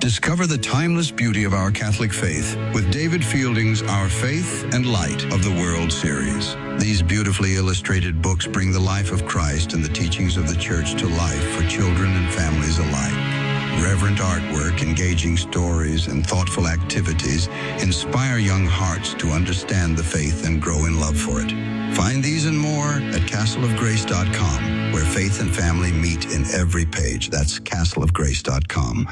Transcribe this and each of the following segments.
Discover the timeless beauty of our Catholic faith with David Fielding's Our Faith and Light of the World series. These beautifully illustrated books bring the life of Christ and the teachings of the Church to life for children and families alike. Reverent artwork, engaging stories, and thoughtful activities inspire young hearts to understand the faith and grow in love for it. Find these and more at castleofgrace.com, where faith and family meet in every page. That's castleofgrace.com.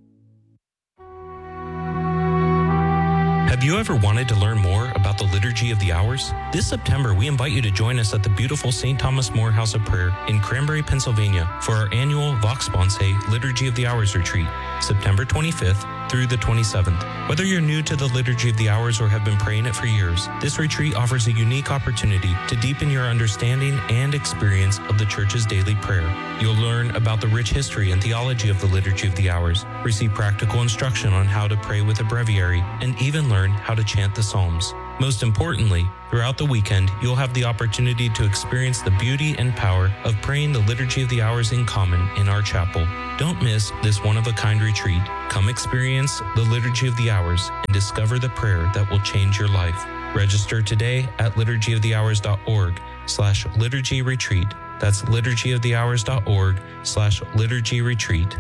Have you ever wanted to learn more about the Liturgy of the Hours? This September, we invite you to join us at the beautiful St. Thomas More House of Prayer in Cranberry, Pennsylvania for our annual Vox Sponsae Liturgy of the Hours retreat, September 25th through the 27th. Whether you're new to the Liturgy of the Hours or have been praying it for years, this retreat offers a unique opportunity to deepen your understanding and experience of the Church's daily prayer. You'll learn about the rich history and theology of the Liturgy of the Hours, receive practical instruction on how to pray with a breviary, and even learn how to chant the Psalms. Most importantly, throughout the weekend, you'll have the opportunity to experience the beauty and power of praying the Liturgy of the Hours in common in our chapel. Don't miss this one-of-a-kind retreat. Come experience the Liturgy of the Hours and discover the prayer that will change your life. Register today at liturgyofthehours.org/liturgy retreat. That's liturgyofthehours.org/liturgy retreat.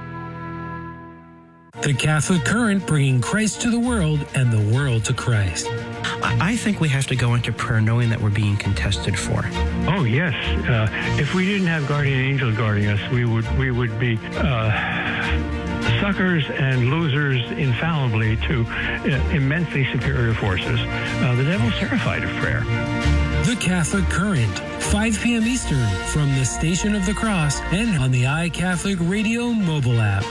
The Catholic Current, bringing Christ to the world and the world to Christ. I think we have to go into prayer knowing that we're being contested for. Oh, yes. If we didn't have guardian angels guarding us, we would be suckers and losers infallibly to immensely superior forces. The devil's terrified of prayer. The Catholic Current, 5 p.m. Eastern, from the Station of the Cross and on the iCatholic Radio mobile app.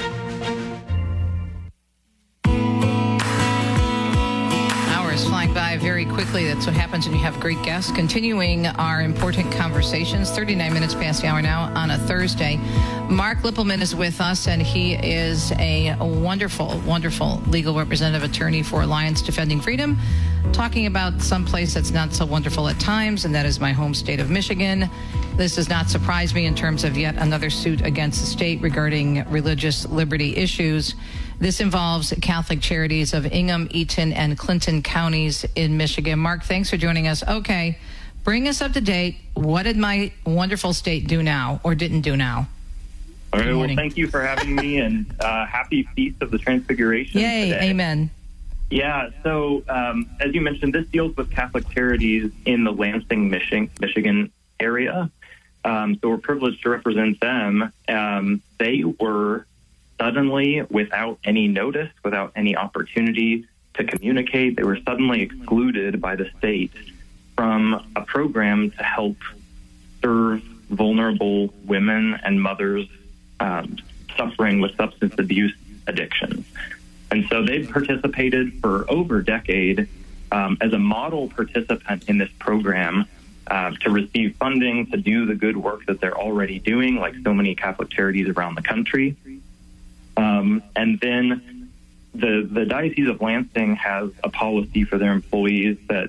Flying by very quickly. That's what happens when you have great guests. Continuing our important conversations, 39 minutes past the hour now on a Thursday. Mark Lippelman is with us, and he is a wonderful, wonderful legal representative attorney for Alliance Defending Freedom, talking about some place that's not so wonderful at times, and that is my home state of Michigan. This does not surprise me in terms of yet another suit against the state regarding religious liberty issues. This involves Catholic charities of Ingham, Eaton, and Clinton counties in Michigan. Mark, thanks for joining us. Okay, bring us up to date. What did my wonderful state do now or didn't do now? All right, well, thank you for having me, and happy Feast of the Transfiguration. Yay, today. Amen. Yeah, so as you mentioned, this deals with Catholic charities in the Lansing, Michigan area. So we're privileged to represent them. They were suddenly, without any notice, without any opportunity to communicate, they were suddenly excluded by the state from a program to help serve vulnerable women and mothers suffering with substance abuse addictions. And so they've participated for over a decade as a model participant in this program to receive funding to do the good work that they're already doing, like so many Catholic charities around the country. And then the Diocese of Lansing has a policy for their employees that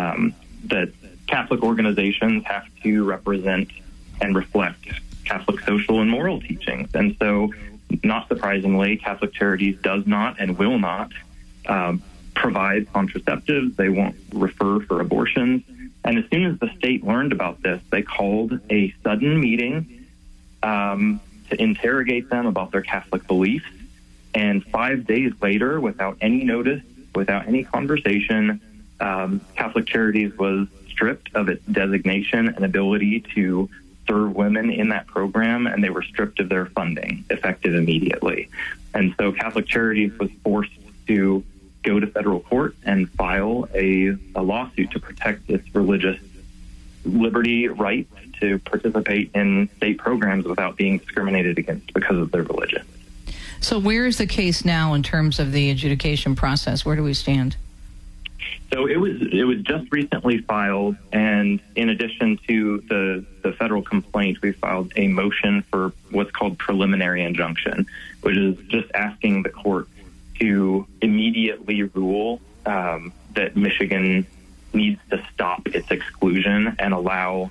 Catholic organizations have to represent and reflect Catholic social and moral teachings. And so, not surprisingly, Catholic Charities does not and will not provide contraceptives. They won't refer for abortions. And as soon as the state learned about this, they called a sudden meeting to interrogate them about their Catholic beliefs. And 5 days later, without any notice, without any conversation, Catholic Charities was stripped of its designation and ability to serve women in that program, and they were stripped of their funding, effective immediately. And so Catholic Charities was forced to go to federal court and file a lawsuit to protect its religious liberty right to participate in state programs without being discriminated against because of their religion. So where is the case now in terms of the adjudication process? Where do we stand? So it was just recently filed, and in addition to the federal complaint, we filed a motion for what's called preliminary injunction, which is just asking the court to immediately rule that Michigan needs to stop its exclusion and allow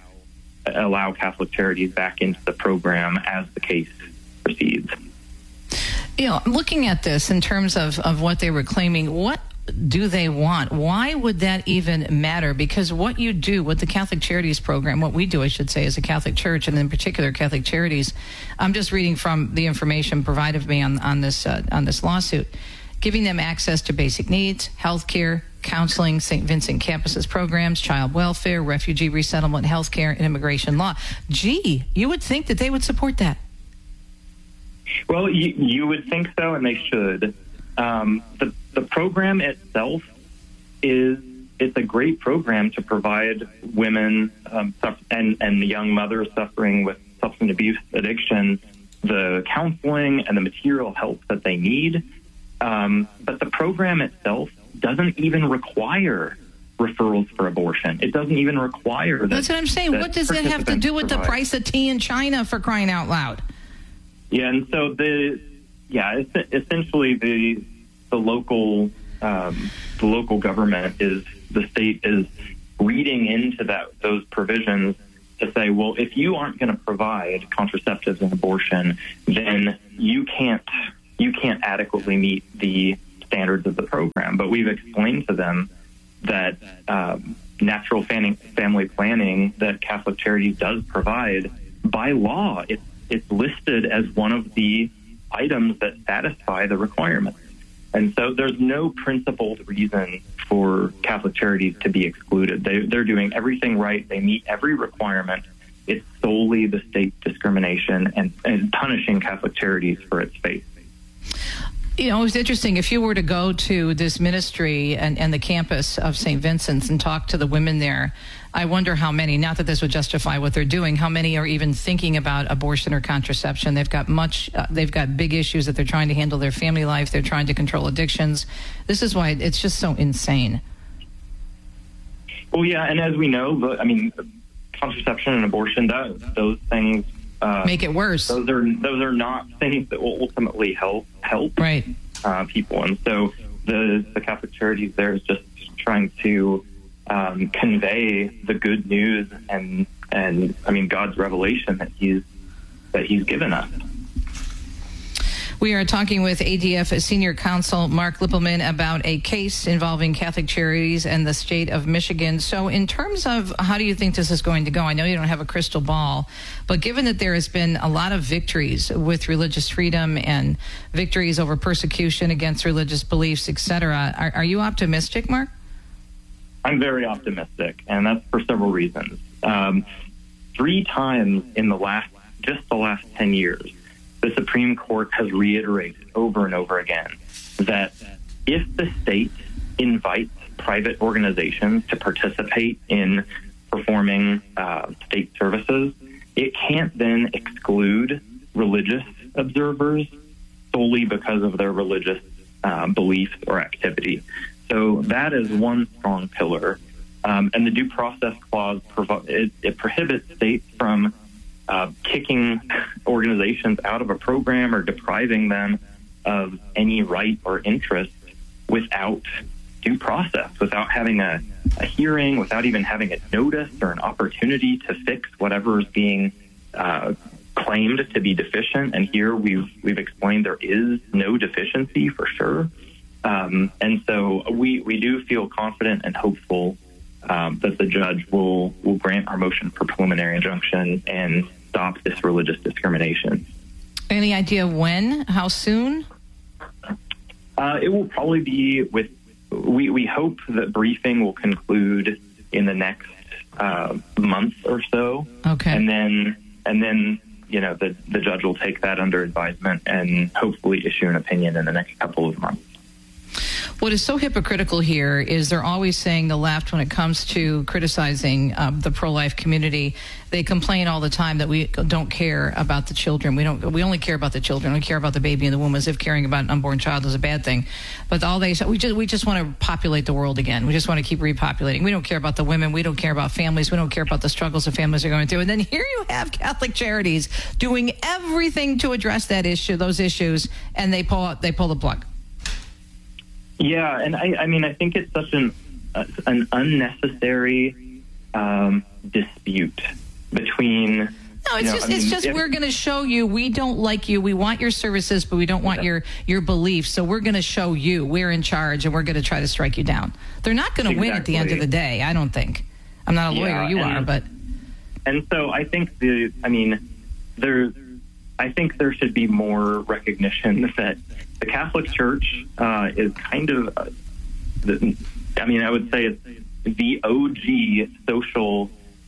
Catholic Charities back into the program as the case proceeds. I'm looking at this in terms of what they were claiming. What do they want? Why would that even matter? Because what you do with the Catholic Charities program, what we do, I should say, as a Catholic church, and in particular Catholic Charities, I'm just reading from the information provided me on this lawsuit, giving them access to basic needs, health care, counseling, St. Vincent Campus's programs, child welfare, refugee resettlement, health care, and immigration law. Gee, you would think that they would support that. Well, you would think so, and they should. The program itself it's a great program to provide women and young mothers suffering with substance abuse addiction the counseling and the material help that they need. But the program itself doesn't even require referrals for abortion. It doesn't even require that. That's what I'm saying. What does that have to do with the price of tea in China, for crying out loud? Yeah, and so essentially the local government the state is reading into those provisions to say, well, if you aren't going to provide contraceptives and abortion, then you can't adequately meet the standards of the program. But we've explained to them that natural family planning that Catholic Charities does provide, by law, it's listed as one of the items that satisfy the requirements. And so there's no principled reason for Catholic Charities to be excluded. They're doing everything right. They meet every requirement. It's solely the state discrimination and punishing Catholic Charities for its faith. It's interesting. If you were to go to this ministry and the campus of St. Vincent's and talk to the women there, I wonder how many, not that this would justify what they're doing, how many are even thinking about abortion or contraception. They've got big issues that they're trying to handle their family life. They're trying to control addictions. This is why it's just so insane. Well, yeah, and as we know, contraception and abortion, those things make it worse. Those are not things that will ultimately help right. People, and so the Catholic Charities there is just trying to convey the good news and God's revelation that He's given us. We are talking with ADF Senior Counsel Mark Lippelman about a case involving Catholic Charities and the state of Michigan. So in terms of how do you think this is going to go? I know you don't have a crystal ball, but given that there has been a lot of victories with religious freedom and victories over persecution against religious beliefs, etc., are you optimistic, Mark? I'm very optimistic, and that's for several reasons. 3 times in the last 10 years, the Supreme Court has reiterated over and over again that if the state invites private organizations to participate in performing state services, it can't then exclude religious observers solely because of their religious beliefs or activity. So that is one strong pillar. And the Due Process Clause, it prohibits states from kicking organizations out of a program or depriving them of any right or interest without due process, without having a hearing, without even having a notice or an opportunity to fix whatever is being claimed to be deficient. And here we've explained there is no deficiency for sure. And so we do feel confident and hopeful that the judge will grant our motion for preliminary injunction and stop this religious discrimination. Any idea when? How soon? It will probably be we hope that briefing will conclude in the next month or so. Okay. And then the judge will take that under advisement and hopefully issue an opinion in the next couple of months. What is so hypocritical here is they're always saying the left, when it comes to criticizing the pro-life community, they complain all the time that we don't care about the children. We only care about the children. We care about the baby in the womb, as if caring about an unborn child is a bad thing. But all they say, we just want to populate the world again. We just want to keep repopulating. We don't care about the women. We don't care about families. We don't care about the struggles that families are going through. And then here you have Catholic Charities doing everything to address those issues, and they pull the plug. Yeah, and I think it's such an unnecessary dispute between No, it's just we're going to show you we don't like you. We want your services, but we don't want your beliefs. So we're going to show you we're in charge, and we're going to try to strike you down. They're not going to win at the end of the day, I don't think. I'm not a lawyer, you are, but. And so I think I think there should be more recognition that the Catholic Church is kind of, I would say it's the OG social.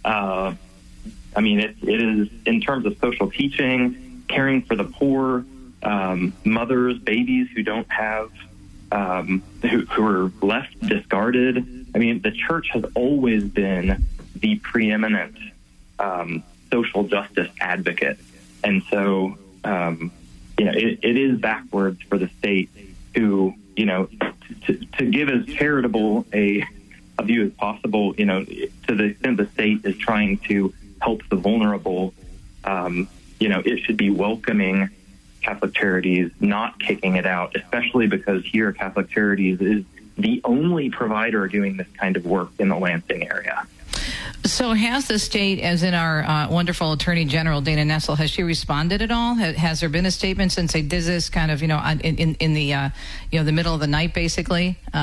It is in terms of social teaching, caring for the poor, mothers, babies who don't have, who are left discarded. I mean, the church has always been the preeminent social justice advocate. And so, it is backwards for the state to give as charitable a view as possible, to the extent the state is trying to help the vulnerable, it should be welcoming Catholic Charities, not kicking it out, especially because here Catholic Charities is the only provider doing this kind of work in the Lansing area. So has the state, as in our wonderful Attorney General, Dana Nessel, has she responded at all? Has there been a statement since they did this kind of, in the, the middle of the night, basically?